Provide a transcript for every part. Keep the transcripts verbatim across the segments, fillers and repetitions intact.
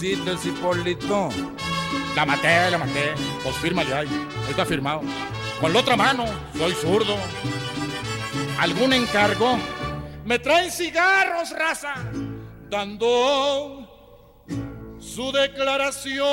Dices, Hipólito. La maté, la maté. Pues fírmale ahí. Ahí está firmado. Con la otra mano, soy zurdo. ¿Algún encargo? Me traen cigarros, raza, dando su declaración.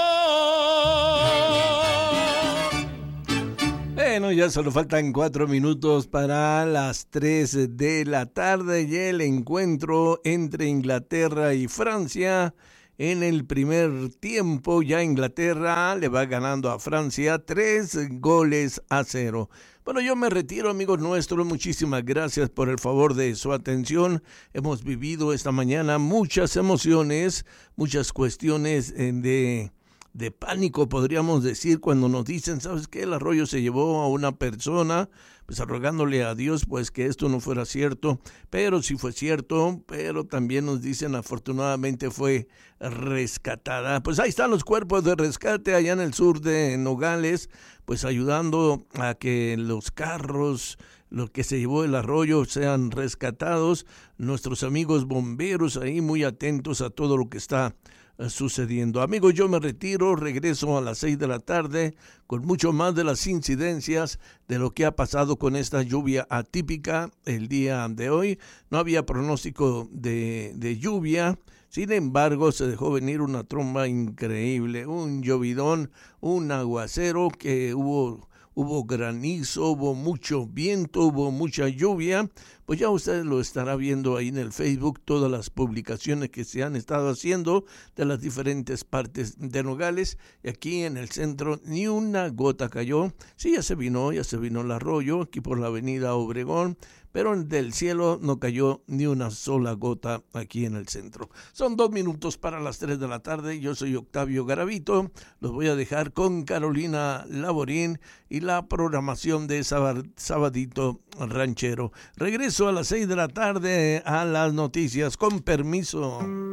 Bueno, ya solo faltan cuatro minutos para las tres de la tarde y el encuentro entre Inglaterra y Francia. En el primer tiempo ya Inglaterra le va ganando a Francia tres goles a cero. Bueno, yo me retiro, amigos nuestros. Muchísimas gracias por el favor de su atención. Hemos vivido esta mañana muchas emociones, muchas cuestiones de... de pánico, podríamos decir, cuando nos dicen, ¿sabes qué? El arroyo se llevó a una persona, pues rogándole a Dios pues que esto no fuera cierto, pero sí fue cierto, pero también nos dicen afortunadamente fue rescatada. Pues ahí están los cuerpos de rescate allá en el sur de Nogales, pues ayudando a que los carros, lo que se llevó el arroyo, sean rescatados. Nuestros amigos bomberos ahí muy atentos a todo lo que está sucediendo. Amigos, yo me retiro, regreso a las seis de la tarde con mucho más de las incidencias de lo que ha pasado con esta lluvia atípica el día de hoy. No había pronóstico de, de lluvia, sin embargo se dejó venir una tromba increíble, un llovidón, un aguacero que hubo... Hubo granizo, hubo mucho viento, hubo mucha lluvia. Pues ya usted lo estará viendo ahí en el Facebook, todas las publicaciones que se han estado haciendo de las diferentes partes de Nogales. Y aquí en el centro ni una gota cayó. Sí, ya se vino, ya se vino el arroyo aquí por la avenida Obregón, pero del cielo no cayó ni una sola gota aquí en el centro. Son dos minutos para las tres de la tarde. Yo soy Octavio Garavito. Los voy a dejar con Carolina Laborín y la programación de Sabadito Ranchero. Regreso a las seis de la tarde a las noticias. Con permiso.